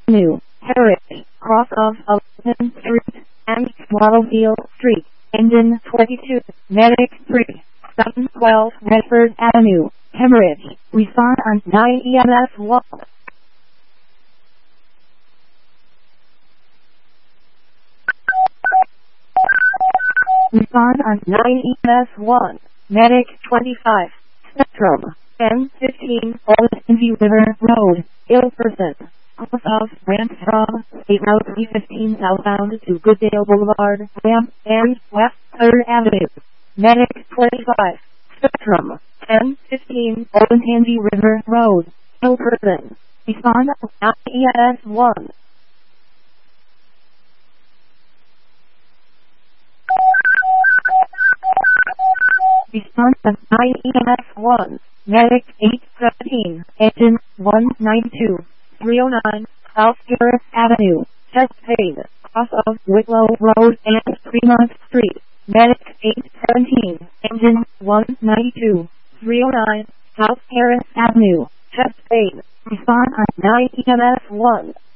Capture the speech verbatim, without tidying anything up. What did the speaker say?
Avenue, Heritage, cross of Elton Street, and Swaddlefield Street, engine twenty-two, Medic three, seven twelve Redford Avenue, Hemorrhage, respond on nine E M S one. Respond on nine E M S one, Medic twenty-five, Spectrum, ten fifteen Old Indian River Road, ill person, off of ramp from State Route three fifteen southbound to Goodale Boulevard, ramp, and West third Avenue, Medic twenty-five, Spectrum, ten fifteen Old Indian River Road, ill person, respond on nine E M S one. Response of nine E M S one, Medic eight seventeen, engine one ninety-two, three oh nine, South Harris Avenue, chest pain, cross of Whitlow Road and Fremont Street, Medic eight seventeen, engine one ninety-two, three oh nine, South Harris Avenue, chest pain, respond on nine E M S one.